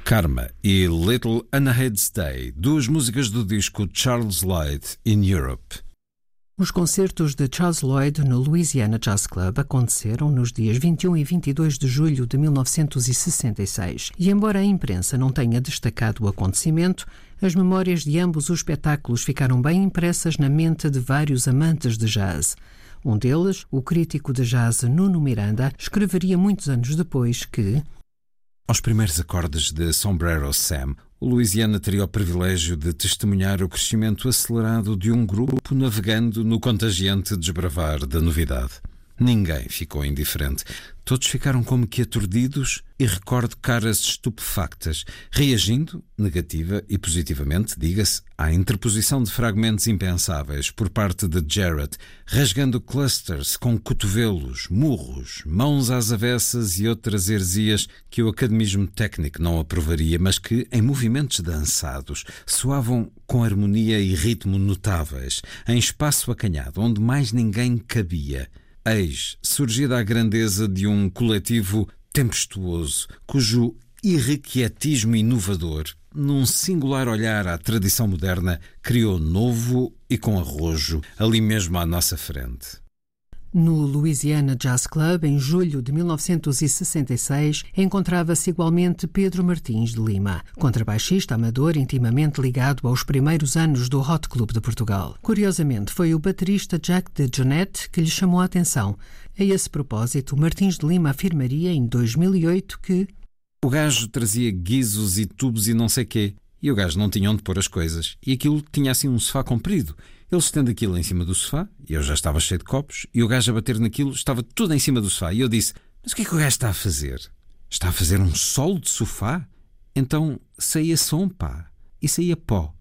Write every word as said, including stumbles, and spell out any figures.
Karma e Little Anahed's Day, duas músicas do disco Charles Lloyd in Europe. Os concertos de Charles Lloyd no Louisiana Jazz Club aconteceram nos dias vinte e um e vinte e dois de julho de mil novecentos e sessenta e seis. E embora a imprensa não tenha destacado o acontecimento, as memórias de ambos os espetáculos ficaram bem impressas na mente de vários amantes de jazz. Um deles, o crítico de jazz Nuno Miranda, escreveria muitos anos depois que... Aos primeiros acordes de Sombrero Sam, o Louisiana teria o privilégio de testemunhar o crescimento acelerado de um grupo navegando no contagiante desbravar da novidade. Ninguém ficou indiferente. Todos ficaram como que aturdidos e recordo caras estupefactas, reagindo, negativa e positivamente, diga-se, à interposição de fragmentos impensáveis por parte de Jarrett, rasgando clusters com cotovelos, murros, mãos às avessas e outras heresias que o academismo técnico não aprovaria, mas que, em movimentos dançados, soavam com harmonia e ritmo notáveis, em espaço acanhado, onde mais ninguém cabia. Eis surgida a grandeza de um coletivo tempestuoso, cujo irrequietismo inovador, num singular olhar à tradição moderna, criou novo e com arrojo, ali mesmo à nossa frente. No Louisiana Jazz Club, em julho de mil novecentos e sessenta e seis, encontrava-se igualmente Pedro Martins de Lima, contrabaixista amador intimamente ligado aos primeiros anos do Hot Club de Portugal. Curiosamente, foi o baterista Jack DeJohnette que lhe chamou a atenção. A esse propósito, Martins de Lima afirmaria em dois mil e oito que... O gajo trazia guizos e tubos e não sei quê, e o gajo não tinha onde pôr as coisas, e aquilo tinha assim um sofá comprido. Ele estende aquilo em cima do sofá, e eu já estava cheio de copos, e o gajo a bater naquilo estava tudo em cima do sofá. E eu disse, mas o que é que o gajo está a fazer? Está a fazer um solo de sofá? Então saía som, pá, e saía pó.